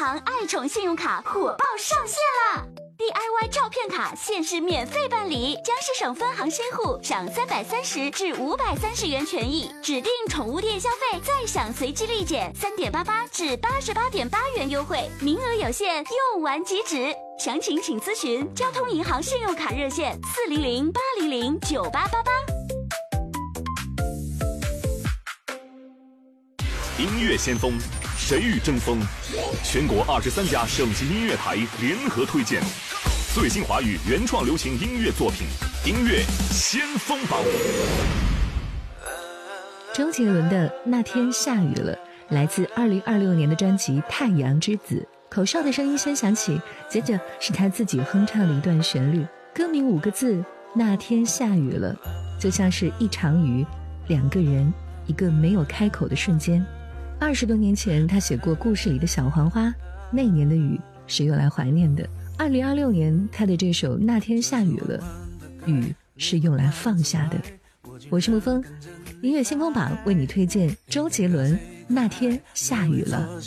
行爱宠信用卡火爆上线啦！DIY 照片卡限时免费办理，江西省分行新户享330至530元权益，指定宠物店消费再享随机立减3.88至88.8元优惠，名额有限，用完即止。详情请咨询交通银行信用卡热线400-800-9888。 音乐先锋，谁与争锋？全国23家省级音乐台联合推荐最新华语原创流行音乐作品，音乐先锋榜。 周杰伦的《那天下雨了》来自2026年的专辑《太阳之子》，口哨的声音先响起，接着是他自己哼唱的一段旋律，歌名5个字：那天下雨了，就像是一场雨，两个人，一个没有开口的瞬间。20多年前他写过故事里的小黄花，那年的雨是用来怀念的。2026年他的这首《那天下雨了》，雨是用来放下的。我是沐风，音乐先锋榜为你推荐周杰伦《那天下雨了》。